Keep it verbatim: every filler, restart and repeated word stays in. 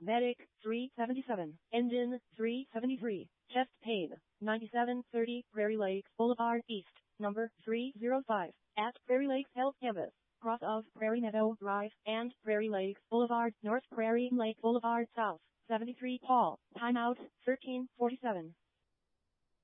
Medic, three seventy-seven. Engine, three seventy-three. Chest pain, ninety-seven thirty Prairie Lakes Boulevard East, number three oh five, at Prairie Lakes Health Campus, cross of Prairie Meadow Drive, and Prairie Lakes Boulevard, North Prairie Lake Boulevard South, seventy-three Paul, timeout, thirteen forty-seven.